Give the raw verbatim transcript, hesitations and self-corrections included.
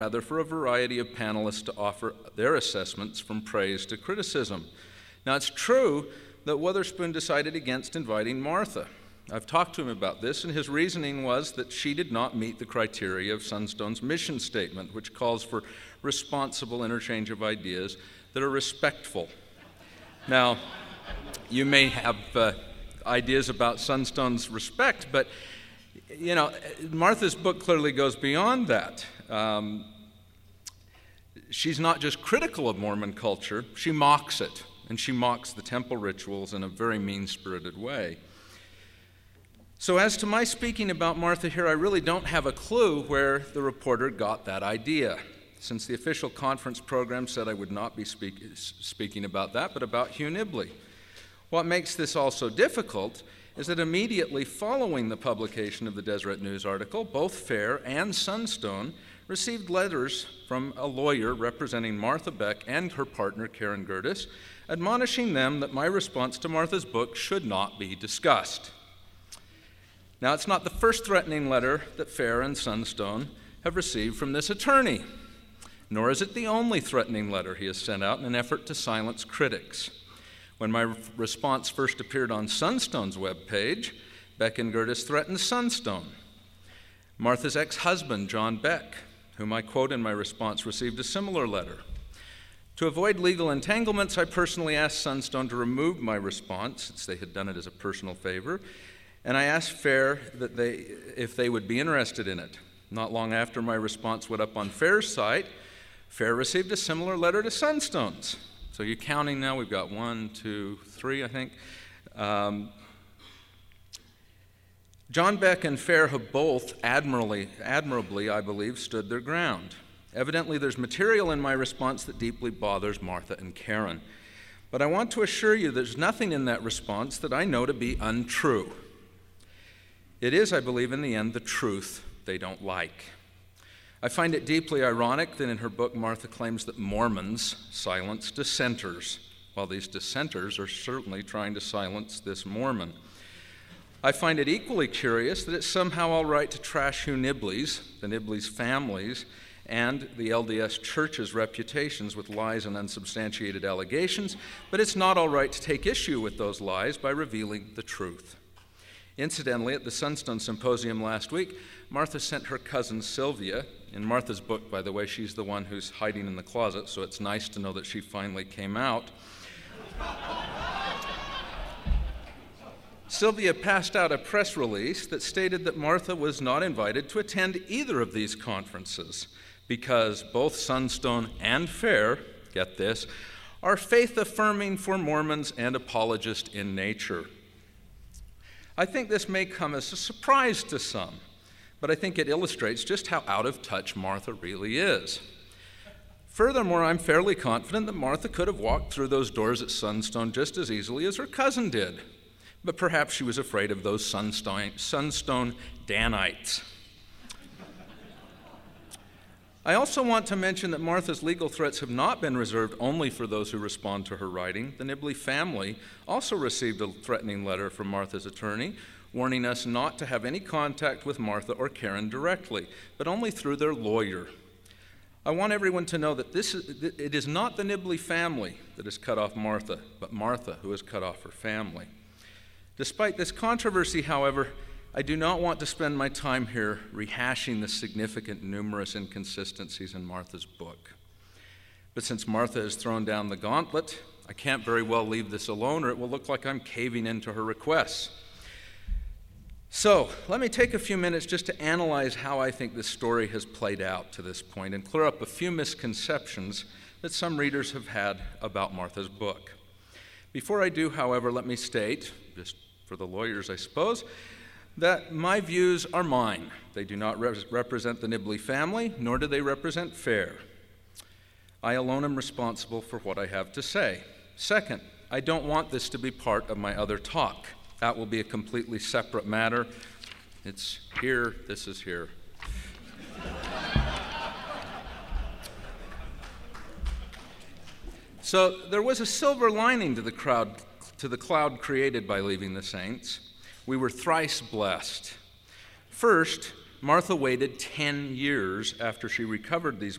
rather for a variety of panelists to offer their assessments from praise to criticism. Now, it's true that Wotherspoon decided against inviting Martha. I've talked to him about this, and his reasoning was that she did not meet the criteria of Sunstone's mission statement, which calls for responsible interchange of ideas that are respectful. Now, you may have uh, ideas about Sunstone's respect, but, you know, Martha's book clearly goes beyond that. Um, she's not just critical of Mormon culture, she mocks it, and she mocks the temple rituals in a very mean-spirited way. So as to my speaking about Martha here, I really don't have a clue where the reporter got that idea, since the official conference program said I would not be speak, speaking about that, but about Hugh Nibley. What makes this also difficult is that immediately following the publication of the Deseret News article, both Fair and Sunstone received letters from a lawyer representing Martha Beck and her partner Karen Gerdes, admonishing them that my response to Martha's book should not be discussed. Now, it's not the first threatening letter that Fair and Sunstone have received from this attorney, nor is it the only threatening letter he has sent out in an effort to silence critics. When my response first appeared on Sunstone's webpage, Beck and Gerdes threatened Sunstone. Martha's ex-husband, John Beck, whom I quote in my response, received a similar letter. To avoid legal entanglements, I personally asked Sunstone to remove my response, since they had done it as a personal favor, and I asked Fair that they, if they would be interested in it. Not long after my response went up on Fair's site, Fair received a similar letter to Sunstone's. So you're counting now, we've got one, two, three, I think. Um, John Beck and Fair have both admirably, admirably, I believe, stood their ground. Evidently, there's material in my response that deeply bothers Martha and Karen. But I want to assure you there's nothing in that response that I know to be untrue. It is, I believe, in the end, the truth they don't like. I find it deeply ironic that in her book, Martha claims that Mormons silence dissenters, while these dissenters are certainly trying to silence this Mormon. I find it equally curious that it's somehow all right to trash Hugh Nibley's, the Nibley's families, and the L D S Church's reputations with lies and unsubstantiated allegations, but it's not all right to take issue with those lies by revealing the truth. Incidentally, at the Sunstone Symposium last week, Martha sent her cousin Sylvia. In Martha's book, by the way, she's the one who's hiding in the closet, so it's nice to know that she finally came out. Sylvia passed out a press release that stated that Martha was not invited to attend either of these conferences because both Sunstone and Fair, get this, are faith-affirming for Mormons and apologist in nature. I think this may come as a surprise to some, but I think it illustrates just how out of touch Martha really is. Furthermore, I'm fairly confident that Martha could have walked through those doors at Sunstone just as easily as her cousin did, but perhaps she was afraid of those Sunstone, Sunstone Danites. I also want to mention that Martha's legal threats have not been reserved only for those who respond to her writing. The Nibley family also received a threatening letter from Martha's attorney, warning us not to have any contact with Martha or Karen directly, but only through their lawyer. I want everyone to know that this is, it is not the Nibley family that has cut off Martha, but Martha who has cut off her family. Despite this controversy, however, I do not want to spend my time here rehashing the significant numerous inconsistencies in Martha's book. But since Martha has thrown down the gauntlet, I can't very well leave this alone, or it will look like I'm caving into her requests. So let me take a few minutes just to analyze how I think this story has played out to this point and clear up a few misconceptions that some readers have had about Martha's book. Before I do, however, let me state, just for the lawyers, I suppose, that my views are mine. They do not re- represent the Nibley family, nor do they represent Fair. I alone am responsible for what I have to say. Second, I don't want this to be part of my other talk. That will be a completely separate matter. It's here, this is here. So there was a silver lining to the crowd, to the cloud created by leaving the saints. We were thrice blessed. First, Martha waited ten years after she recovered these